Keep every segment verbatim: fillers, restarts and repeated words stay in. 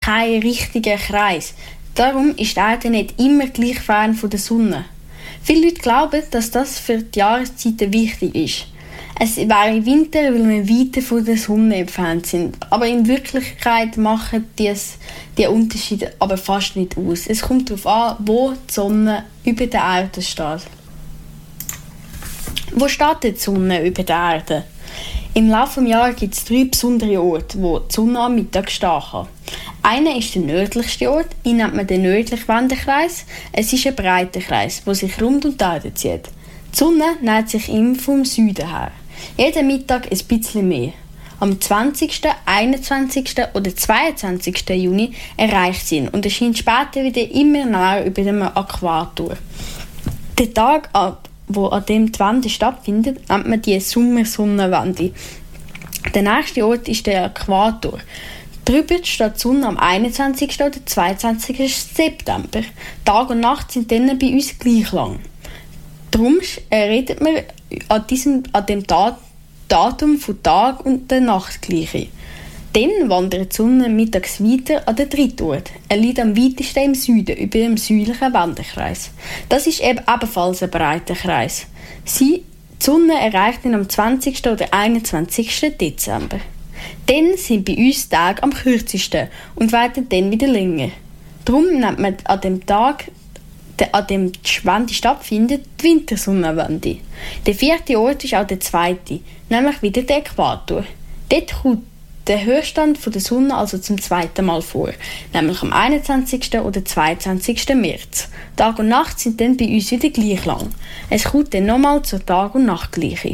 kein richtiger Kreis. Darum ist die Erde nicht immer gleich fern von der Sonne. Viele Leute glauben, dass das für die Jahreszeiten wichtig ist. Es wäre Winter, weil wir weiter von der Sonne entfernt sind. Aber in Wirklichkeit machen dies die Unterschiede aber fast nicht aus. Es kommt darauf an, wo die Sonne über der Erde steht. Wo steht die Sonne über der Erde? Im Laufe des Jahres gibt es drei besondere Orte, wo die Sonne am Mittag stehen kann. Einer ist der nördlichste Ort, ihn nennt man den nördlichen Wendekreis. Es ist ein breiter Kreis, der sich rund um die Erde zieht. Die Sonne nähert sich ihm vom Süden her. Jeden Mittag ein bisschen mehr. Am zwanzigsten, einundzwanzigsten oder zweiundzwanzigsten Juni erreicht sie ihn und erscheint später wieder immer näher über dem Äquator. Der Tag, wo an dem die Wende stattfindet, nennt man die Sommersonnenwende. Der nächste Ort ist der Äquator. Drüber steht die Sonne am einundzwanzigsten oder zweiundzwanzigsten September. Tag und Nacht sind dann bei uns gleich lang. Darum redet man an, diesem, an dem Datum von Tag und der Nacht gleiche. Dann wandert die Sonne mittags weiter an den dritten Ort. Er liegt am weitesten im Süden, über dem südlichen Wendekreis. Das ist eben ebenfalls ein breiter Kreis. Sie, die Sonne erreicht ihn am zwanzigsten oder einundzwanzigsten Dezember. Dann sind bei uns die Tage am kürzesten und werden dann wieder länger. Darum nennt man an dem Tag, an dem die Wende stattfindet, die Wintersonnenwende. Der vierte Ort ist auch der zweite, nämlich wieder der Äquator. Dort kommt der Höchststand der Sonne also zum zweiten Mal vor, nämlich am einundzwanzigsten oder zweiundzwanzigsten März. Tag und Nacht sind dann bei uns wieder gleich lang. Es kommt dann nochmal zur Tag- und Nachtgleiche.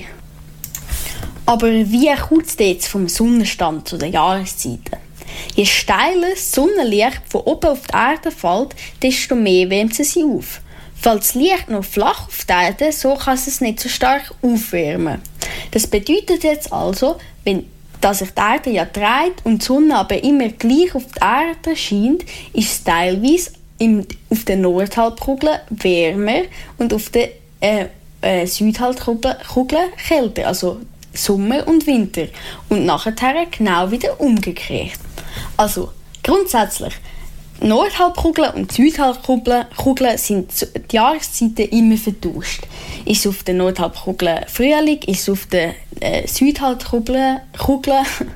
Aber wie kommt es jetzt vom Sonnenstand zu den Jahreszeiten? Je steiler das Sonnenlicht von oben auf die Erde fällt, desto mehr wärmt es sie auf. Fällt das Licht noch flach auf die Erde, so kann es nicht so stark aufwärmen. Das bedeutet jetzt also, wenn dass sich die Erde ja dreht und die Sonne aber immer gleich auf die Erde scheint, ist es teilweise im, auf der Nordhalbkugel wärmer und auf der äh, äh, Südhalbkugel kälter, also Sommer und Winter. Und nachher genau wieder umgekehrt. Also grundsätzlich, Nordhalbkugel und Südhalbkugel sind die Jahreszeiten immer vertauscht. Ist es auf der Nordhalbkugel Frühling, ist es auf der äh, Südhalbkugel Kugel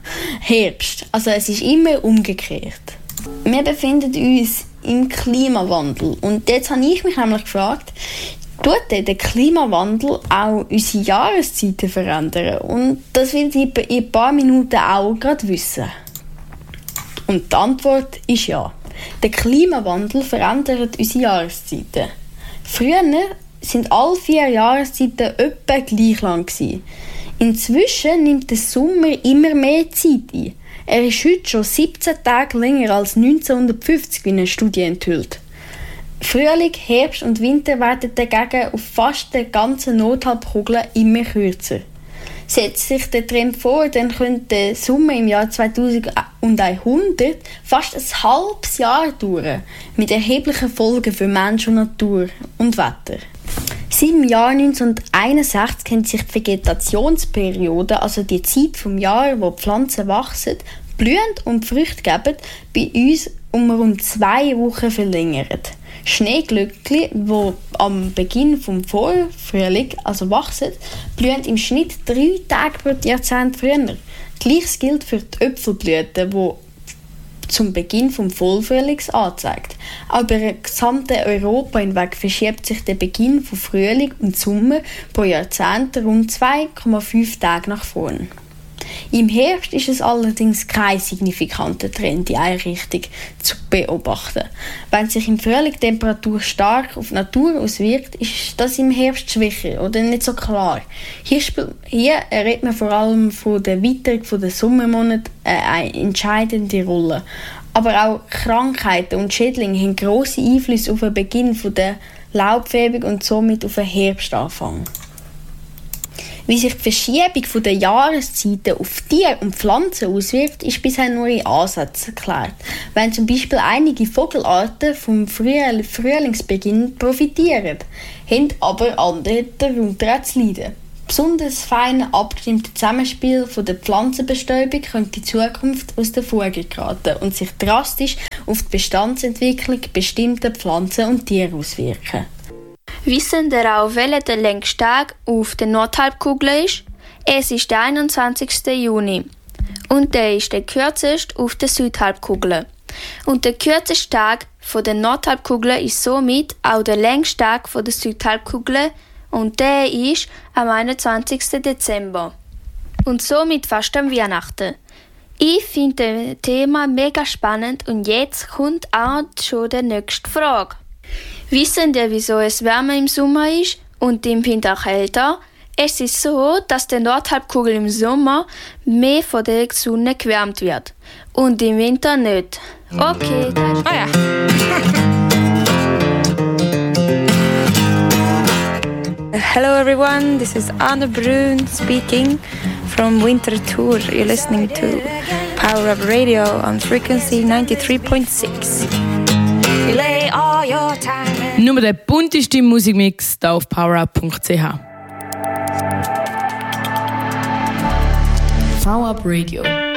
Herbst. Also es ist immer umgekehrt. Wir befinden uns im Klimawandel. Und jetzt habe ich mich nämlich gefragt, tut der Klimawandel auch unsere Jahreszeiten verändern? Und das will ich in ein paar Minuten auch gerade wissen. Und die Antwort ist ja. Der Klimawandel verändert unsere Jahreszeiten. Früher sind alle vier Jahreszeiten etwa gleich lang gewesen. Inzwischen nimmt der Sommer immer mehr Zeit ein. Er ist heute schon siebzehn Tage länger als neunzehnhundertfünfzig, wie eine Studie enthüllt. Frühling, Herbst und Winter werden dagegen auf fast der ganzen Nordhalbkugel immer kürzer. Setzt sich der Trend vor, dann könnte der Sommer im Jahr zweitausendeinhundert fast ein halbes Jahr dauern, mit erheblichen Folgen für Mensch und Natur und Wetter. Seit dem Jahr neunzehnhunderteinundsechzig kennt sich die Vegetationsperiode, also die Zeit vom Jahr, wo die Pflanzen wachsen, blühend und Früchte geben, bei uns um rund zwei Wochen verlängert. Schneeglöckchen, die am Beginn des Vorfrühling, also wachsen, blühen im Schnitt drei Tage pro Jahrzehnt früher. Gleiches gilt für die Äpfelblüte, die zum Beginn des Vollfrühlings anzeigt. Auch über das gesamte Europa hinweg verschiebt sich der Beginn von Frühling und Sommer pro Jahrzehnt rund zwei Komma fünf Tage nach vorn. Im Herbst ist es allerdings kein signifikanter Trend in eine Richtung zu beobachten. Wenn sich im Frühling die Temperatur stark auf die Natur auswirkt, ist das im Herbst schwächer oder nicht so klar. Hier, spiel- hier redet man vor allem von der Weiterung der Sommermonate eine entscheidende Rolle. Aber auch Krankheiten und Schädlinge haben grosse Einflüsse auf den Beginn der Laubfärbung und somit auf den Herbstanfang. Wie sich die Verschiebung der Jahreszeiten auf Tiere und Pflanzen auswirkt, ist bisher nur in Ansätzen erklärt. Wenn zum Beispiel einige Vogelarten vom Frühlingsbeginn profitieren, haben aber andere darunter zu leiden. besonders fein abgestimmte Zusammenspiel von der Pflanzenbestäubung könnte in Zukunft aus der Fuge geraten und sich drastisch auf die Bestandsentwicklung bestimmter Pflanzen und Tiere auswirken. Wissen ihr auch, welcher der längste Tag auf der Nordhalbkugel ist? Es ist der einundzwanzigste Juni. Und der ist der kürzeste auf der Südhalbkugel. Und der kürzeste Tag von der Nordhalbkugel ist somit auch der längste Tag von der Südhalbkugel und der ist am einundzwanzigsten Dezember. Und somit fast am Weihnachten. Ich finde das Thema mega spannend und jetzt kommt auch schon die nächste Frage. Wissen ihr, wieso es wärmer im Sommer ist und im Winter kälter? Es ist so, dass die Nordhalbkugel im Sommer mehr von der Sonne gewärmt wird und im Winter nicht. Okay, das ist... Ah ja. Hello everyone, this is Anna Brun speaking from Winter Tour. You're listening to Power Up Radio on frequency ninety-three point six. Nur der bunteste Musikmix hier auf powerup punkt c h. Power Up Radio.